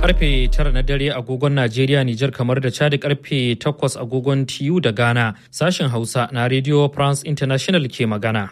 Karfe 9 na dare agogon Najeriya, Nijar kamar da Chad, karfe 8 agogon TU da Ghana. Sashen Hausa na Radio France International ke magana.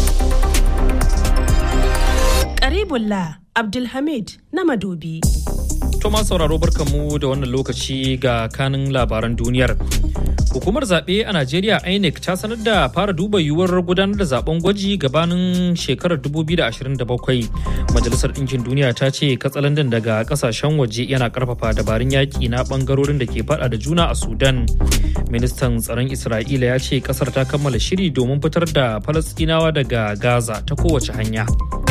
Karibullah Abdulhamid na Madobi. Toma sauraro barkanmu da wannan lokaci ga kanin labaran duniyar. Hukumar zaɓe a Najeriya INEC ta sanar da fara duba yiwuwar gudanar da zaben gwaji gabanin shekarar 2027. Majalisar Ɗinkin Duniya ta ce katsalandan daga ƙasashen waje yana ƙarfafa dabarun yaƙi na ɓangarorin da ke faɗa da juna a Sudan. Ministan tsaron Isra'ila ya ce ƙasar ta kammala shiri domin fitar da Falasɗinawa daga Gaza ta kowace hanya.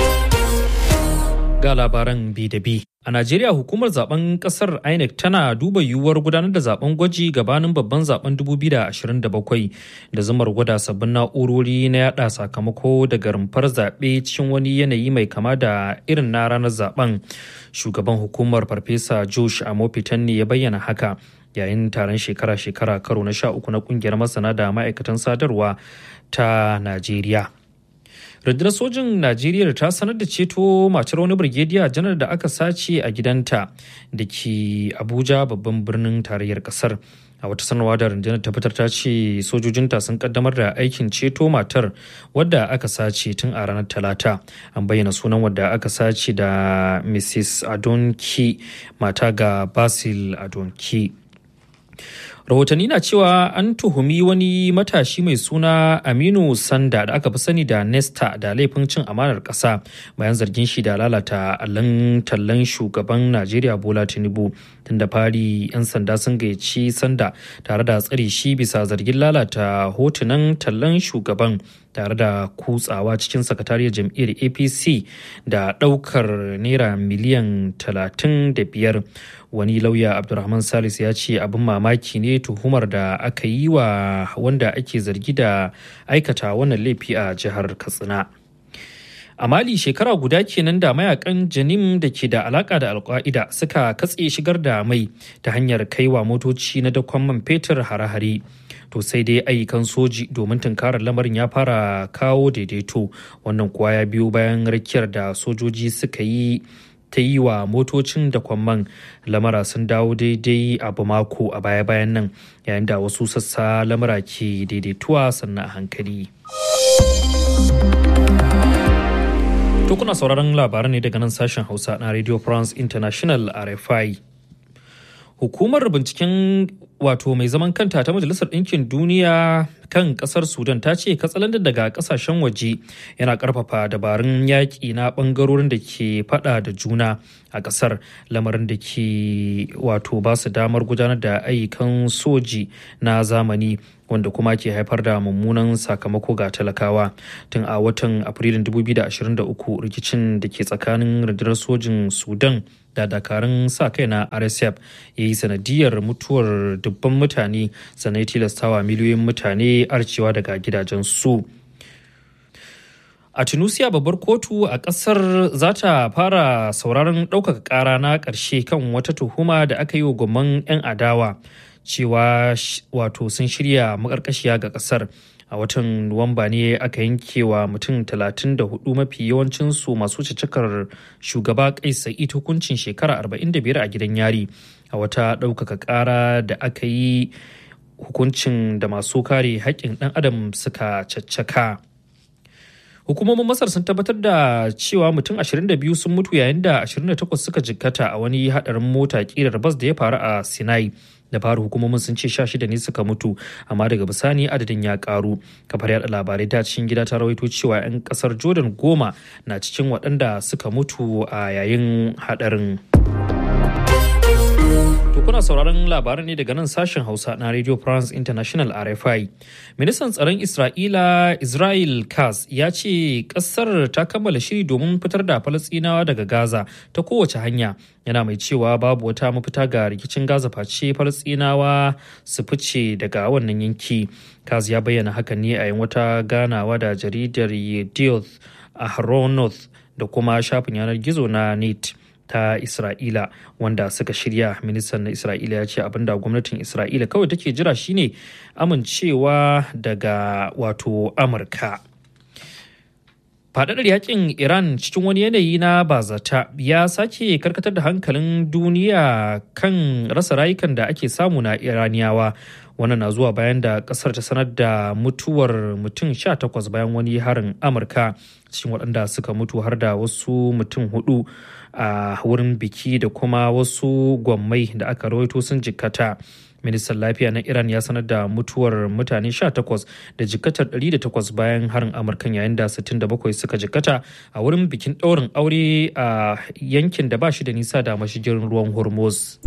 Ga labaran bi da bi. A Najeriya, hukumar zaben kasar INEC tana duba yiwuwar gudanar da zaben gwaji gabanin babban zaben 2027 da zumar gwada sabbin na'urori na yada sakamako daga rumfar zaɓe cikin wani yanayi mai kama da irin na ranar zaben. Shugaban hukumar Farfesa Josh Amopitan ne ya bayyana haka yayin taron shekara-shekara karo na 13 na kungiyar masana da ma'aikatan sadarwa ta Najeriya. Rundunar sojin Najeriya ta sanar da ceto matar wani birgediya janar da aka sace a gidanta da ke Abuja, babban birnin tarayyar kasar. A wata sanarwa da rundunar ta fitar ta ce sojojinta sun kaddamar da aikin ceto matar wadda aka sace tun a ranar Talata. An bayyana sunan wadda aka sace da Mrs. Adonki, mata ga Basil Adonki. Rahotanni na cewa an tuhumi wani matashi mai suna Aminu Sanda da aka fi sani da Nesta da laifin cin amanar ƙasa bayan zargin shi da lalata allon tallan shugaban Najeriya Bola Tinubu. Tun da fari 'yan sanda sun gayyaci Sanda tare da tsare shi bisa zargin lalata hotunan tallan shugaban tare da kutsawa cikin sakatariyar jam'iyyar APC da ɗaukar naira miliyan 35. Wani lauya Abdulrahman Salisu ya ce abin mamaki ne tuhumar da aka yi wa wanda ake zargi da aikata wannan laifi a jihar Katsina. A Mali, shekara guda kenan da mayakan Janim da ke da alaka da Alƙa'ida suka katse shigar da mai ta hanyar kaiwa motoci na dakon man fetur hare-hare. To sai dai ayyukan soji domin tunkarar lamarin ya fara kawo daidaito. Wannan kuwa ya biyo bayan rakiyar da sojoji suka yi ta yi wa motocin da kwamman. Lamara sun dawo daidai a Bamako a baya-bayan nan, yayin da wasu sassa lamara ke daidaituwa sannan a hankali. To kuna sauraron labaran ne daga nan sashen Hausa na Radio France International RFI. Hukumar binciken mai zaman kanta ta Majalisar Ɗinkin Duniya kan ƙasar Sudan ta ce katsalandan daga ƙasashen waje yana ƙarfafa dabarun yaƙi na ɓangarorin da ke faɗa da juna a ƙasar, lamarin da ke ba su damar gudanar da ayyukan soji na zamani wanda kuma ke haifar da mummunan sakamako ga talakawa. Tun a watan Afrilun 2023 rikicin da ke tsakanin rundunar sojin Sudan da dakarun sa kai na RSF ya yi sanadiyar mutuwar dubban mutane sannan tilastawa miliyoyin mutane arcewa daga gidajensu. A Tunisia, babbar kotu a kasar za ta fara sauraron ɗaukaka ƙara na ƙarshe kan wata tuhuma da aka yi wa gwamman 'yan adawa cewa sun shirya maƙarƙashiya ga ƙasar. A watan Nuwamba ne aka yanke wa mutum 34 mafi yawancinsu masu cicikar shugaba Kais Saied hukuncin shekara 45 a gidan yari. A wata ɗaukaka ƙara da aka yi hukuncin da masu kare haƙƙin ɗan adam suka caccaka. Hukumomin Masar sun tabbatar da cewa mutum 22 sun mutu yayin da 28 suka jikkata a wani haɗarin mota ƙirar bas da ya faru a Sinai. Da fari hukumomin sun ce 16 ne suka mutu, amma daga bisani adadin ya karu. Kafar yada labarai ta cikin gida ta rawaito cewa 'yan kasar Jordan 10 na cikin waɗanda suka mutu a yayin haɗarin. To kuna sauraron labaran ne daga nan sashen Hausa na Radio France International RFI. Ministan tsaron Isra'ila Israel Katz ya ce kasar ta kammala shiri domin fitar da Falasɗinawa daga Gaza ta kowace hanya. Yana mai cewa babu wata mafita ga rikicin Gaza face Falasɗinawa su fice daga wannan yanki. Katz ya bayyana hakan ne a yin wata ganawa da jaridar Yedioth Ahronoth da kuma shafin yanar gizo na Net ta Isra'ila wanda suka shirya. Ministan na Isra'ila ya ce abinda gwamnatin Isra'ila kawai take jira shine amincewa daga Amurka. Faɗaɗar yakin Iran cikin wani yanayi na bazata ya sake karkatar da hankalin duniya kan rasa rayukan da ake samu na Iraniyawa. Wannan na zuwa bayan da kasar ta sanar da mutuwar mutum 18 bayan wani harin Amurka, cikin waɗanda suka mutu har da wasu mutum 4 a wurin biki da kuma wasu gwammai da aka rawaito sun jikkata. Ministan lafiya na Iran ya sanar da mutuwar mutane 18 da jikkatar 108 bayan harin Amurkan, yayin da 67 suka jikkata a wurin bikin ɗaurin aure a yankin da ba shi da nisa da mashigin ruwan Hormuz.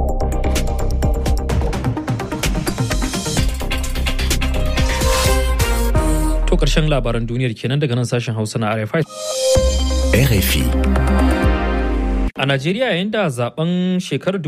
To ƙarshen labaran duniyar kenan daga nan sashen Hausa na RFI. A Najeriya, yayin da zaben shekarar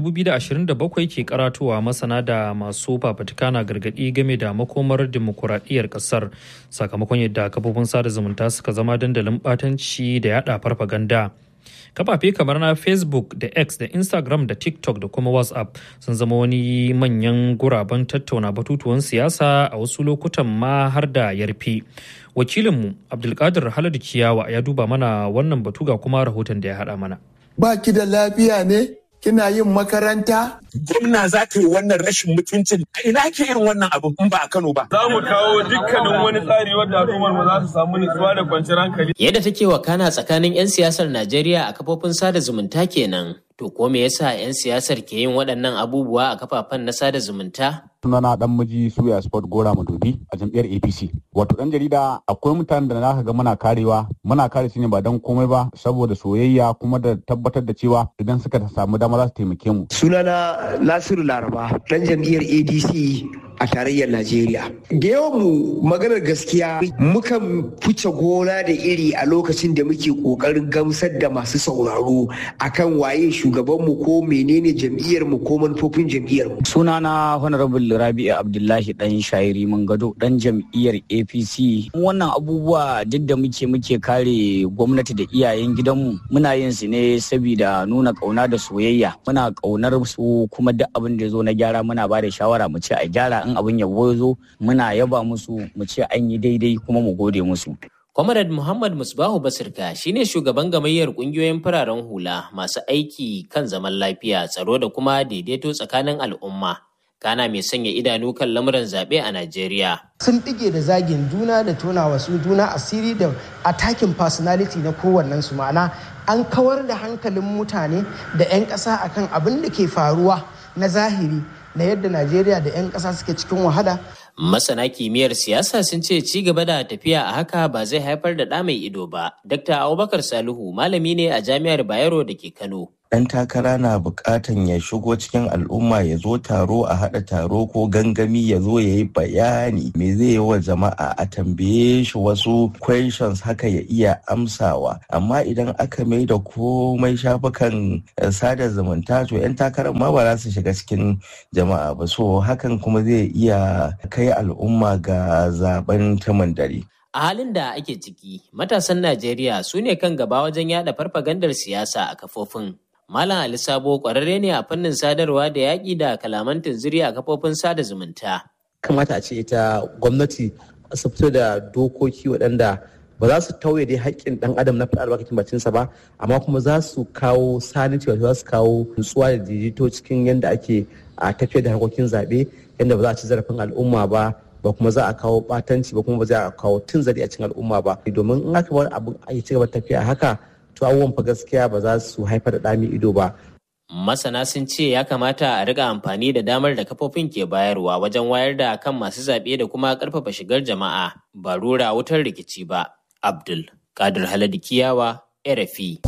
2027 ke karatowa, masana da masu fafutuka na gargaɗi game da makomar dimokuraɗiyyar ƙasar sakamakon yadda kafofin sada zumunta suka zama dandalin ɓatanci da yaɗa farfaganda. Kafafe kamar na Facebook da X da Instagram da TikTok da kuma WhatsApp sun zama wani manyan guraben tattauna batutuwan siyasa, a wasu lokutan ma har da yarfe. Wakilinmu Abdulkadir Haladu Kiyawa ya duba mana wannan batu, ga kuma rahoton da ya haɗa mana. Ba ki da lafiya ne? Kina yin makaranta? Gwamna za ka yi wannan rashin mutuncin. Ina ke irin wannan abin in ba a Kano ba. Za mu kawo dukkanin wani tsari wanda al'ummar mu za su samu nutsuwa da kwanciyar hankali. Yadda take wakana tsakanin 'yan siyasar Najeriya a kafofin sada zumunta kenan. To ko me yasa 'yan siyasar ke yin waɗannan abubuwa a kafafen na sada zumunta? Sunana dan miji Suya Sport Gora Madobi a jam'iyyar APC. Wato dan jarida, akwai mutanen da na ga muna kare su ne ba dan komai ba, saboda soyayya kuma da tabbatar da cewa idan suka samu dama za su taimake mu. Sunana Nasiru Laraba, dan jam'iyyar ADC a tarayyar Najeriya. Da yawan mu maganar gaskiya mukan fice gona da iri a lokacin da muke kokarin gamsar da masu sauraro akan waye shugabanmu ko menene jam'iyyar mu ko manufofin jam'iyyar mu. Sunana Honorable Rabi'u Abdullahi dan Shairi Mangado, dan jam'iyyar APC. Wannan abubuwa duk da muke kare gwamnati da iyayen gidanmu, muna yin su ne saboda nuna kauna da soyayya. Muna kaunar su, kuma duk abin da ya zo na gyara muna ba da shawara mu ce a gyara, in abin yabo zo muna yaba musu mu ce an yi daidai kuma mu gode musu. Comrade Muhammad Musbahu Basirka shine shugaban gamayyar kungiyoyin fararen hula masu aiki kan zaman lafiya, tsaro da kuma daidaito tsakanin al'umma. Kana mai sanya idanu kan lamuran zaɓe a Najeriya. Sun ɗige da zagin juna da tona wasu juna asiri da attacking personality na kowannen su, ma'ana an kawar da hankalin mutane da 'yan ƙasa akan abin da ke faruwa na zahiri na yadda Najeriya da 'yan ƙasa suke cikin wahala. Masana kimiyyar siyasa sun ce ci gaba da tafiya a haka ba zai haifar da ɗa mai ido ba. Dr. Abubakar Salihu malami ne a Jami'ar Bayero da ke Kano. Ɗan takara na buƙatan ya shigo cikin al'umma, ya zo taro, a haɗa taro ko gangami, ya zo ya yi bayani me zai yi wa jama'a, a tambaye shi wasu questions haka ya iya amsawa. Amma idan aka mai da komai shafukan sada zumunta, to 'yan takarar ma ba za su shiga cikin jama'a ba, so hakan kuma zai iya kai al'umma ga zaben taman dare. A halin da ake ciki, matasan Najeriya su ne kan gaba wajen yada farfagandar siyasa a kafofin. Malam Ali Sabo ƙwararre ne a fannin sadarwa da yaƙi da kalaman tunziri a kafofin sada zumunta. Kamata a ce ita gwamnati su fito da dokoki waɗanda ba za su tauye dai haƙƙin ɗan adam na faɗa albarkacin bacinsa ba, amma kuma za su kawo saniti, wato za su kawo nutsuwa da daidaito cikin yadda ake a tafiyar da harkokin zaɓe, yadda ba za a ci zarafin al'umma ba kuma za a kawo ɓatanci ba, kuma ba za a kawo tunzari a cikin al'umma ba. Domin in aka bar abin a ci gaba tafiya haka, to abubuwan fa gaskiya ba za su haifar da ɗami ido ba. Masana sun ce ya kamata a riga amfani da damar da kafofin ke bayarwa wajen wayar da kan masu zaɓe da kuma ƙarfafa shigar jama'a, ba rura wutar rikici ba. Abdul Kadir Haladu Kiyawa, RFI.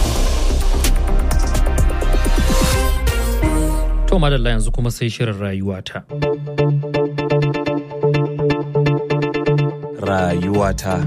To madalla, yanzu kuma sai shirin rayuwata. Rayuwata.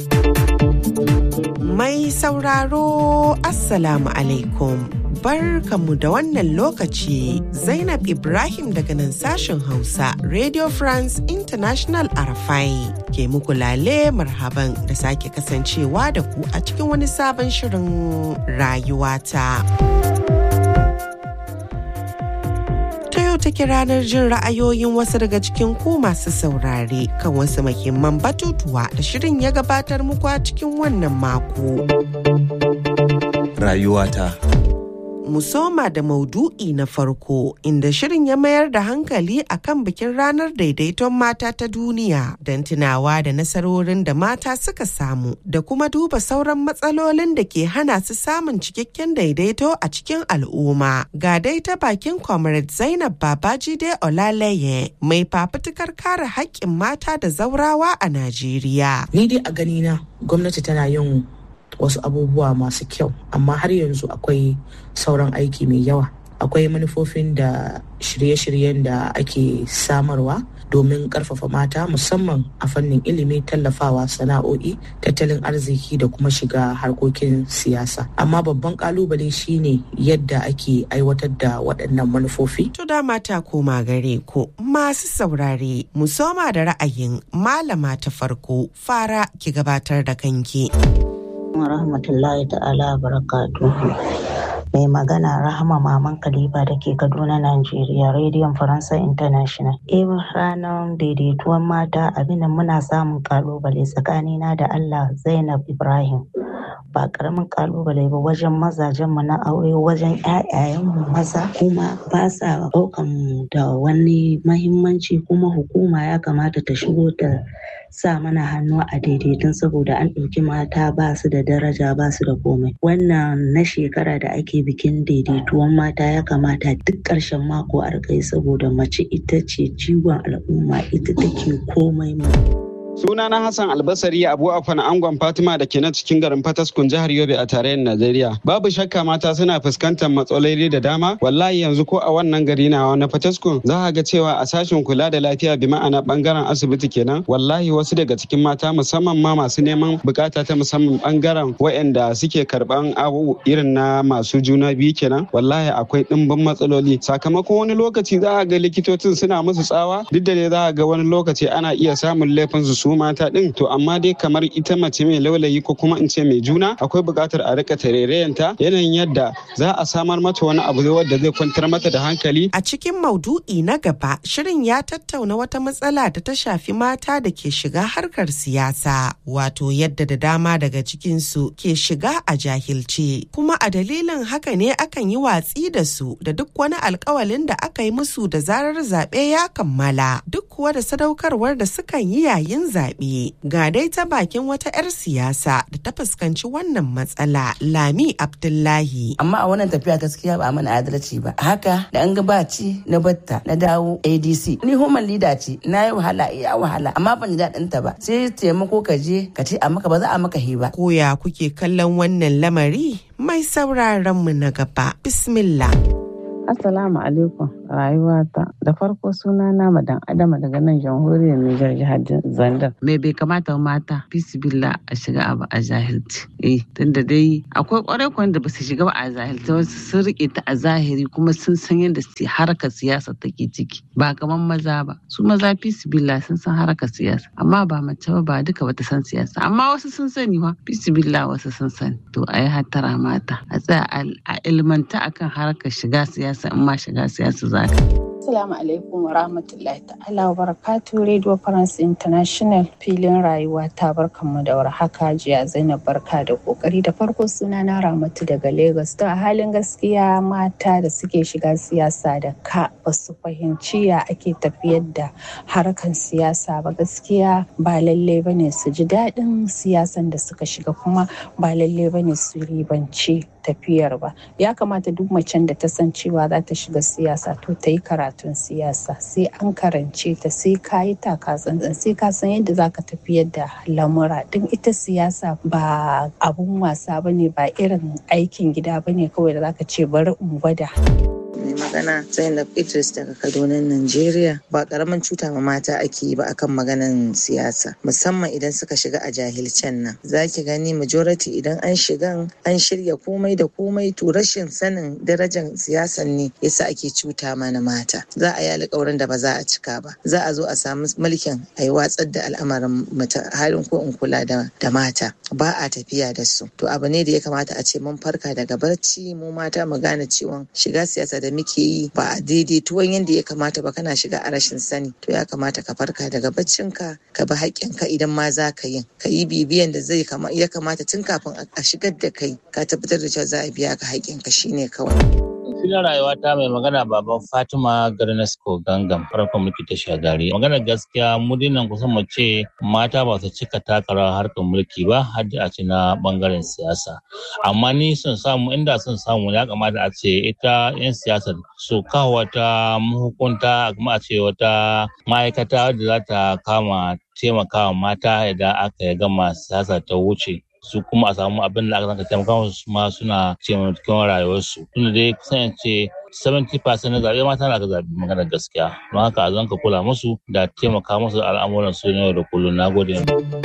Mai sauraro Assalamu alaikum. Barkanmu da wannan lokaci. Zainab Ibrahim daga nan sashen Hausa Radio France International RFI ke muku lale marhaban da sake kasancewa da ku a cikin wani sabon shirin rayuwata. yau take ranar jin ra'ayoyin wasu daga cikin ku masu saurare kan wasu muhimman batutuwa da shirin ya gabatar muku a cikin wannan mako. Rayuwata. Mu soma da maudu'i na farko inda shirin ya mayar da hankali akan bikin ranar daidaiton mata ta duniya don tunawa da nasarorin da mata suka samu da kuma duba sauran matsalolin da ke hana su samun cikakken daidaito a cikin al'umma. Ga dai ta bakin Comrade Zainab Babajide Olaleye mai fafutukar kare haƙƙin mata da zaurawa a Najeriya. Ni dai a ganina gwamnati tana yin wasu abubuwa masu kyau, amma har yanzu akwai sauran aiki mai yawa. Akwai manufofin da shirye-shiryen da ake samarwa domin karfafa mata musamman a fannin ilimi, tallafawa sana'o'i, tattalin arziki da kuma shiga harkokin siyasa. Amma babban kalubale shine yadda ake aiwatar da waɗannan manufofi. To da mata koma gare ku masu saurare, mu soma da ra'ayin malama ta farko. Fara ki gabatar da kanki. Rahmatullahi ta'ala barakatuhu. Mai magana Rahama Maman Khalifa da ke Kaduna, Najeriya, Rediyon Faransa International. Ranar daidaituwan mata abinda muna samun kalubale tsakanina da Allah Zainab Ibrahim. Ba karamin kalubale ba wajen mazajenmu na aure, wajen ƴaƴayenmu maza kuma ba sa ɗaukan da wani mahimmanci, kuma hukuma ya kamata ta shigo ta sa mana hannu a daidaitun saboda an ɗauki mata ba su da daraja, ba su da komai. Wannan na shekara da ake bikin daidaituwan mata ya kamata duk ƙarshen mako a rikai saboda mace ita ce jigon al'umma, ita take komai mu. Sunana Hassan Albasari Abu Afan Angon Fatima da ke nan cikin garin Fataskun jihar Yobe a tarayyar Najeriya. Babu shakka mata suna fuskantar matsaloli da dama. Wallahi yanzu ko a wannan gari na Fataskun za a ga cewa a sashen kula da lafiya bi ma'ana bangaren asibiti kenan. Wallahi wasu daga cikin mata musamman ma masu neman bukata ta musamman bangaren waɗanda suke karban abu irin na masu juna biyu kenan. Wallahi akwai ɗimbin matsaloli. Sakamakon wani lokaci za a ga likitocin suna musu tsawa, duk da dai za a ga wani lokaci ana iya samun laifin su mata din, to amma dai kamar ita mace mai laulayi ko kuma in ce mai juna akwai buƙatar a rika tarairayanta yanayin yadda za a samar mata wani abu wanda zai kwantar mata da hankali. A cikin maudu'i na gaba, shirin ya tattauna wata matsala da ta shafi mata da ke shiga harkar siyasa, wato yadda da dama daga cikinsu ke shiga a jahilce, kuma a dalilin haka ne akan yi watsi da su da duk wani alkawalin da aka yi musu da zarar zaɓe ya kammala, duk kuwa da sadaukarwar da sukan yi yayin zaɓe. Ga dai ta bakin wata 'yar siyasa da ta fuskanci wannan matsala, Lami Abdullahi. Amma a wannan tafiya gaskiya ba mana adalci ba. Haka da an gabaci na batta na dawo ADC. Ni human leader ce, na yi wahala iya wahala, amma ban ji daɗin ta ba. Sai taimako ka je ka ce a maka ba za a maka ba. Koya kuke kallon wannan lamari? Mai sauraron mu na gaba. Bismillah. Assalamu alaikum rayuwata. Da farko suna na Madan Adama daga nan jamhuriyar Nijar jihar Zandar. Me bai kamata mata fisibilla a shiga abu a jahilci. Tunda dai akwai kwarai kwan da ba su shiga ba a jahilci, wasu sun rike ta a zahiri kuma sun san yadda harkar siyasa take ciki. Ba kamar maza ba. Su maza fisibilla sun san harkar siyasa. Amma ba mace ba duka bata san siyasa. Amma wasu sun sani wa fisibilla wasu sun sani. To a yi hattara mata. A tsaya a ilmanta akan harkar shiga siyasa. In ma shiga siyasa za ka. Assalamu alaikum wa rahmatullahi ta'ala wa barakatuh. Radio France International filin rayuwa ta barkanmu da warhaka. Jiya Zainab barka da kokari. Da farko suna na Ramatu daga Lagos. To a halin gaskiya mata da suke shiga siyasa da ka ba su fahimci ya ake tafiyar da harkan siyasa ba, gaskiya ba lalle bane su ji daɗin siyasan da suka shiga, kuma ba lalle bane su ribanci tafiyar ba. Ya kamata duk macen da ta san cewa za ta shiga siyasa to ta yi karatun siyasa, sai an karance ta, sai ka yi taka tsantsan, sai ka san yadda za ka tafiyar da lamura. Don ita siyasa ba abun wasa bane, ba irin aikin gida bane kawai da za ka ce bari in gwada. Mai magana Zainab Idris daga Kaduna, Najeriya. Ba karamin cuta ma mata ake yi ba akan maganan siyasa, musamman idan suka shiga a jahilcen nan. Za ki gani majority idan an shigan an shirya komai da komai, to rashin sanin darajar siyasan ne yasa ake cuta mana mata. Za a yi alƙawarin da ba za a cika ba, za a zo a samu mulkin a yi watsar da al'amarin mata, halin ko in kula da mata ba a tafiya da su. To abu ne da ya kamata a ce mun farka daga barci, mu mata mu gane cewa shiga siyasa da muke yi ba a daidaituwan yadda ya kamata ba, kana shiga a rashin sani. To ya kamata ka farka daga baccinka ka bi haƙƙinka idan ma za ka yi bibiyan da ya kamata tun kafin a shigar da kai ka tabbatar da cewa za a biya ka haƙƙinka shine kawai. Filin rayuwa ta mai magana baban Fatima Garnasko Gangam farkon mulki ta Shagari. Maganar gaskiya mu dinnan kusan mu ce mata ba su cika taka rawar harkar mulki ba har da a ce na bangaren siyasa. Amma ni son samu ya kamata a ce ita 'yan siyasar su kawo wata mahukunta kuma a ce wata ma'aikata wadda za ta kama taimakawa mata idan aka gama siyasa ta wuce. Su kuma a samu abin da aka zanka taimaka musu ma suna taimakon rayuwarsu. Tunda dai kusan ce 70% na zaɓe mata na ga zaɓe maganar gaskiya. Don haka a zanka kula musu da taimaka musu al'amuran su na yau da kullum. Na gode.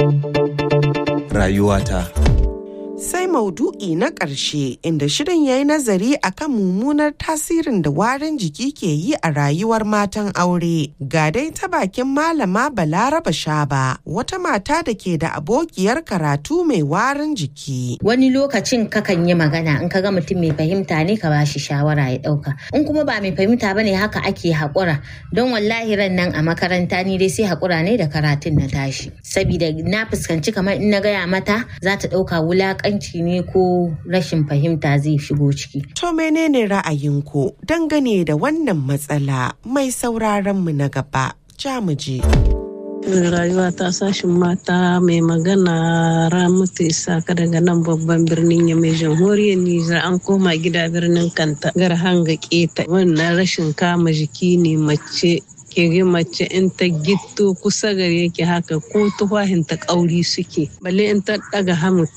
Rayuwata. Sai maudu'i na ƙarshe inda shirin ya yi nazari akan mummunar tasirin da warin jiki ke yi a rayuwar matan aure. Ga dai ta bakin Malama Balaraba Shaba, wata mata da ke da abokiyar karatu mai warin jiki. Wani lokacin kakan yi magana in ka ga mutum mai fahimta ne ka bashi shawara ya ɗauka. In kuma ba mai fahimta ba ne haka ake haƙura. Don wallahi ran nan a makaranta ni dai sai haƙura ne da karatun na tashi. Sabida na fuskanci kamar in na gaya mata za ta ɗauka wulaƙanci ne ko rashin fahimta zai shigo ciki. To menene ra'ayinku dangane da wannan matsala? Mai sauraron mu na gaba, Jamuje. Rayuwa ta sashin mata mai magana Ramatu Isaka daga nan babban birnin Yamai jamhuriyar Nijar. An koma gida birnin Kanta garhan ga keta. Wannan rashin kama jiki ne mace in ta gitto kusa gare ki haka ko tuwahin ta kauri suke, balle in ta daga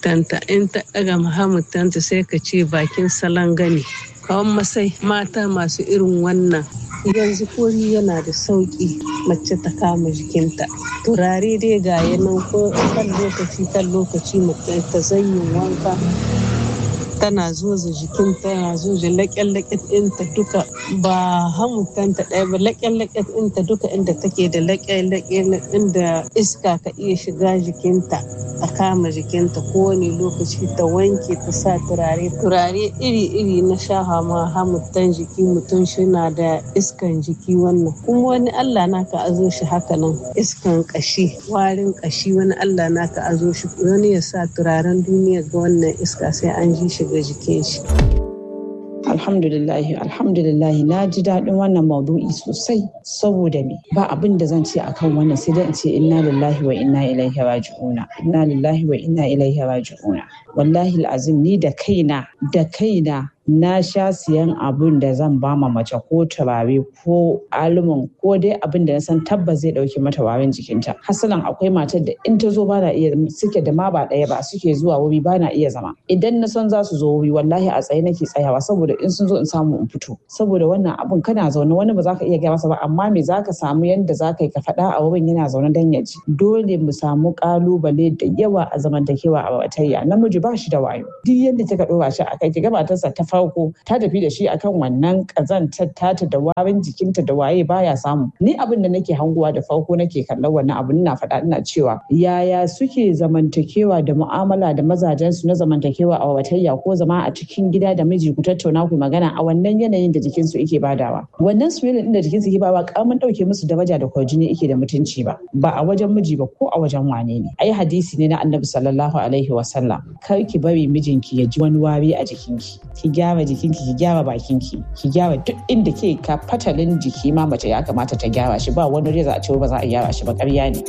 hamutanta sai ka ce bakin salon gani. Kawan masai mata masu irin wannan yanzu kori yana da sauki mace ta kama jikinta. Turare dai ga yanan ko kan lokaci mace ta zanyin wanka tana zoza jikin tana zoza laƙen-laƙen ɗinta duka ba hamutanta ɗaya ba laƙen-laƙen ɗinta duka inda take da laƙen-laƙen inda iska ka iya shiga jikinta a kama jikinta kowane lokaci ta wanke ta sa turare iri-iri na shaha ma hamutan jiki mutum shina da iskan jiki wannan kuma wani Allah naka azo shi haka nan iskan kashi warin kashi wani Allah naka azo shi wani ya sa turaren duniya ga wannan iska sai an ji shi ga jikin shi. Alhamdulillahi na ji daɗin wannan maudu'i sosai saboda me ba abin da zan ce akan wannan sai dai in ce inna lillahi wa inna ilaihi raji'una. Wallahi al'azim ni da kaina na sha siyan abin da zan ba ma mace ko turare ko alumin ko dai abin da na san tabbas zai dauke mata warin jikinta. Hasalan akwai matar da in ta zo ba na iya suke da ma ba ɗaya ba suke zuwa wuri ba na iya zama. Idan na san za su zo wuri wallahi a tsaye nake tsayawa saboda in sun zo in samu in fito. Saboda wannan abun kana zaune wani ba za ka iya gaya masa ba amma me za ka samu yanda za ka yi ka faɗa a wurin yana zaune dan ya ji. Dole mu samu ƙalubale da yawa a zamantakewa a watayya. Namiji ba shi da wayo. Duk yadda kika ɗora shi a kai ki ga matarsa ta farko ta tafi da shi akan wannan kazantar tata da warin jikinta da waye baya samu. Ni abin da nake hanguwa da farko nake kallon wannan abin ina faɗa ina cewa yaya suke zamantakewa da mu'amala da mazajensu na zamantakewa a watayya ko zama a cikin gida da miji ku tattauna ku magana a wannan yanayin da jikinsu yake badawa. Wannan soyayya da jikinsu yake bawa kamun ɗauke musu daraja da kwarjini yake da mutunci ba a wajen miji ba ko a wajen wane ne. Ai hadisi ne na Annabi sallallahu alaihi wasallam kar ki bari mijinki ya ji wani wari a jikinki. Ki gyara jikinki, ki gyara bakinki, ki gyara duk inda ke ka fatalin jiki ma mace ya kamata ta gyara shi ba wani reza a ce ba za a gyara shi ba ƙarya ne.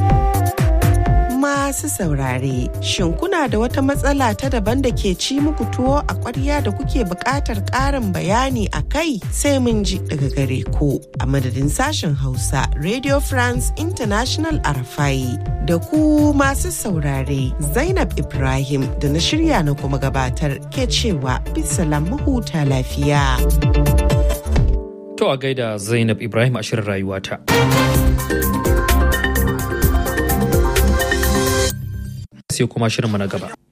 Masu saurare, shin kuna da wata matsala ta daban da ke ci muku tuwo a ƙwarya da kuke buƙatar ƙarin bayani a kai sai mun ji daga gare ku a madadin sashen Hausa Radio France International Arafai da ku masu saurare Zainab Ibrahim da na shirya na kuma gabatar ke cewa bisalam mahuta lafiya. To a gaida Zainab Ibrahim a shirin rayuwata. Sai kuma shirinmu na gaba.